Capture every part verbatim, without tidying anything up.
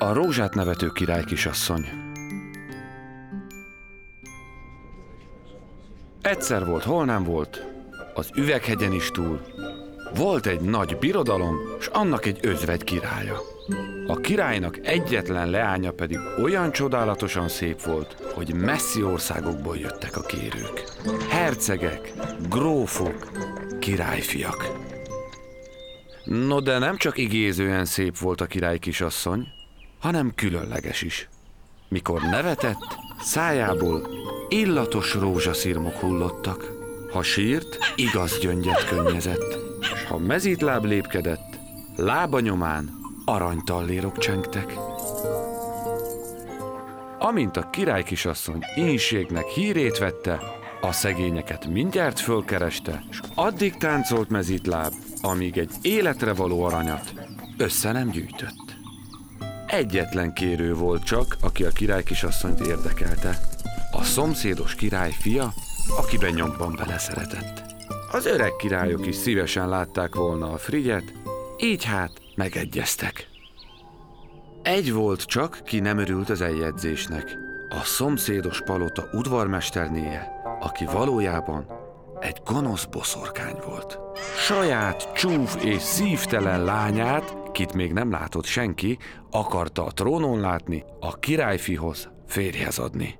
A rózsát nevető király kisasszony. Egyszer volt, hol nem volt, az üveghegyen is túl. Volt egy nagy birodalom, s annak egy özvegy királya. A királynak egyetlen leánya pedig olyan csodálatosan szép volt, hogy messzi országokból jöttek a kérők. Hercegek, grófok, királyfiak. No de nem csak igézően szép volt a király kisasszony, hanem különleges is. Mikor nevetett, szájából illatos rózsaszirmok hullottak. Ha sírt, igaz gyöngyet könnyezett. S ha mezítláb lépkedett, lába nyomán aranytallérok csengtek. Amint a király kisasszony ínségnek hírét vette, a szegényeket mindjárt fölkereste, s addig táncolt mezítláb, amíg egy életre való aranyat össze nem gyűjtött. Egyetlen kérő volt csak, aki a király kisasszonyt érdekelte. A szomszédos király fia, akiben nyomban beleszeretett. Az öreg királyok is szívesen látták volna a frigyet, így hát megegyeztek. Egy volt csak, ki nem örült az eljegyzésnek. A szomszédos palota udvarmesternéje, aki valójában egy gonosz boszorkány volt. Saját csúf és szívtelen lányát, kit még nem látott senki, akarta a trónon látni, a királyfihoz férjhez adni.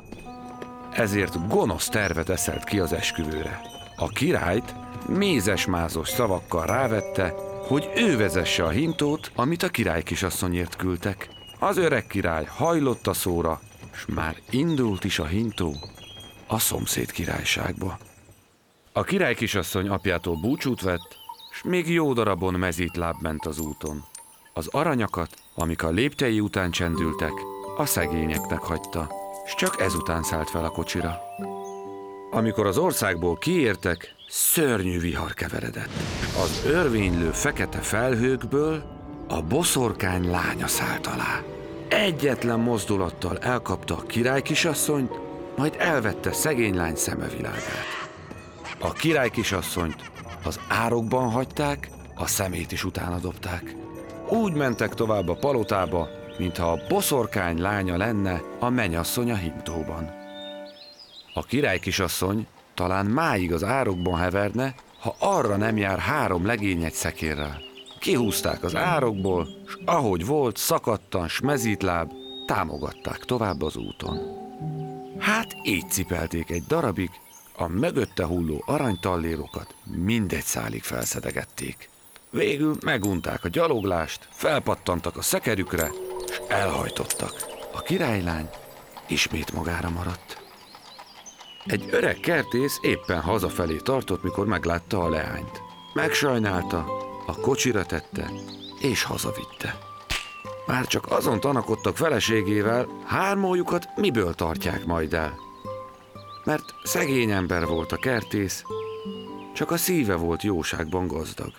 Ezért gonosz tervet eszelt ki az esküvőre. A királyt mézes-mázos szavakkal rávette, hogy ő vezesse a hintót, amit a király kisasszonyért küldtek. Az öreg király hajlott a szóra, s már indult is a hintó a szomszéd királyságba. A király kisasszony apjától búcsút vett, s még jó darabon mezítláb ment az úton. Az aranyakat, amik a léptei után csendültek, a szegényeknek hagyta, s csak ezután szállt fel a kocsira. Amikor az országból kiértek, szörnyű vihar keveredett. Az örvénylő fekete felhőkből a boszorkány lánya szállt alá. Egyetlen mozdulattal elkapta a király kisasszonyt, majd elvette szegény lány szemevilágát. A király kisasszonyt az árokban hagyták, a szemét is utána dobták. Úgy mentek tovább a palotába, mintha a boszorkány lánya lenne a mennyasszony a hintóban. A király kisasszony talán máig az árokban heverne, ha arra nem jár három legény egy szekérrel. Kihúzták az árokból, s ahogy volt, szakadtan s mezítláb, támogatták tovább az úton. Hát így cipelték egy darabig, a mögötte hulló aranytallérokat mindegy szálig felszedegették. Végül megunták a gyaloglást, felpattantak a szekerükre, s elhajtottak. A királylány ismét magára maradt. Egy öreg kertész éppen hazafelé tartott, mikor meglátta a leányt. Megsajnálta, a kocsira tette, és hazavitte. Már csak azon tanakodtak feleségével, hármójukat miből tartják majd el. Mert szegény ember volt a kertész, csak a szíve volt jóságban gazdag.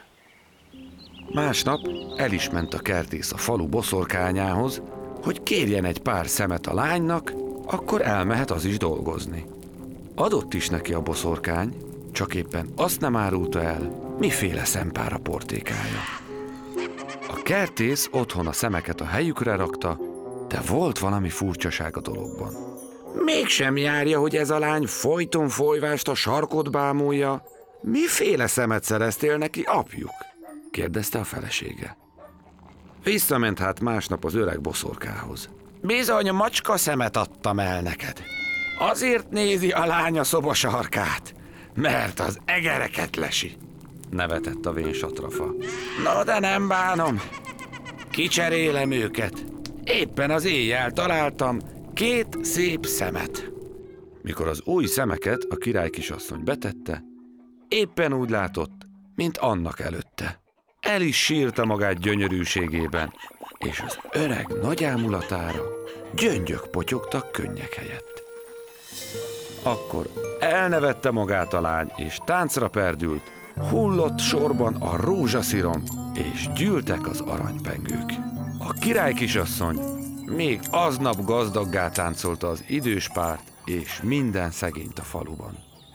Másnap el is ment a kertész a falu boszorkányához, hogy kérjen egy pár szemet a lánynak, akkor elmehet az is dolgozni. Adott is neki a boszorkány, csak éppen azt nem árulta el, miféle szempár a portékája. A kertész otthon a szemeket a helyükre rakta, de volt valami furcsaság a dologban. Mégsem járja, hogy ez a lány folyton folyvást a sarkot bámulja. Miféle szemet szereztél neki, apjuk? Kérdezte a felesége. Visszament hát másnap az öreg boszorkához. Bizony, macska szemet adtam el neked. Azért nézi a lány a szoba sarkát, mert az egereket lesi, nevetett a vén satrafa. No, de nem bánom. Kicserélem őket. Éppen az éjjel találtam két szép szemet. Mikor az új szemeket a király kisasszony betette, éppen úgy látott, mint annak előtte. El is sírta magát gyönyörűségében, és az öreg nagy ámulatára gyöngyök potyogtak könnyek helyett. Akkor elnevette magát a lány, és táncra perdült, hullott sorban a rózsaszirom, és gyűltek az aranypengők. A király kisasszony még aznap gazdaggá táncolta az idős párt, és minden szegényt a faluban.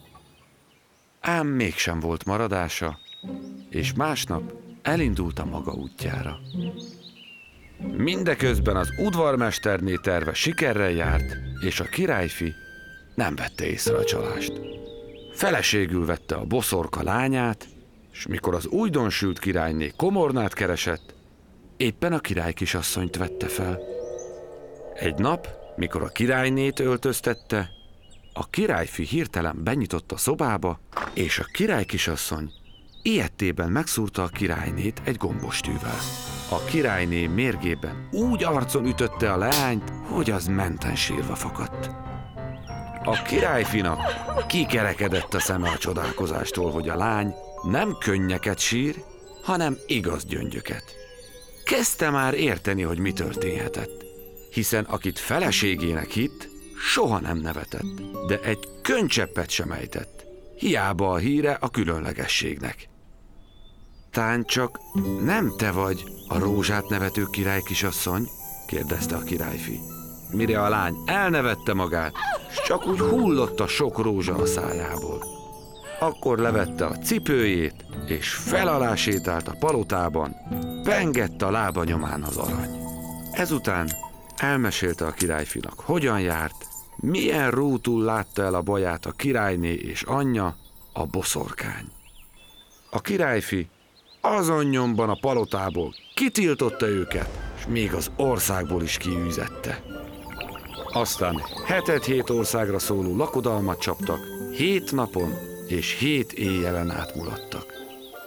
Ám mégsem volt maradása, és másnap elindult a maga útjára. Mindeközben az udvarmesterné terve sikerrel járt, és a királyfi nem vette észre a csalást. Feleségül vette a boszorka lányát, és mikor az újdonsült királyné komornát keresett, éppen a királykisasszonyt vette fel. Egy nap, mikor a királynét öltöztette, a királyfi hirtelen benyitott a szobába, és a királykisasszony ijedtében megszúrta a királynét egy gombostűvel. A királyné mérgében úgy arcon ütötte a leányt, hogy az menten sírva fakadt. A királyfinak kikerekedett a szeme a csodálkozástól, hogy a lány nem könnyeket sír, hanem igaz gyöngyöket. Kezdte már érteni, hogy mi történhetett, hiszen akit feleségének hitt, soha nem nevetett, de egy könycseppet sem ejtett, hiába a híre a különlegességnek. Tán csak nem te vagy a rózsát nevető királykisasszony? Kérdezte a királyfi. Mire a lány elnevette magát, s csak úgy hullott a sok rózsa a szájából. Akkor levette a cipőjét, és felalá sétált a palotában, pengett a lába nyomán az arany. Ezután elmesélte a királyfinak, hogyan járt, milyen rútul látta el a baját a királyné és anyja, a boszorkány. A királyfi azon nyomban a palotából kitiltotta őket, és még az országból is kiűzette. Aztán hetet hét országra szóló lakodalmat csaptak, hét napon és hét éjjelen átmulattak.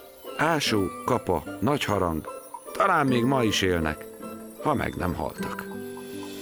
Ásó, Kapa, Nagy Harang talán még ma is élnek, ha meg nem haltak.